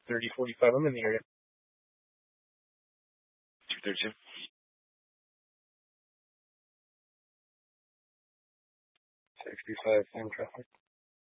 30:45. I'm in the area. 232. 65, same traffic.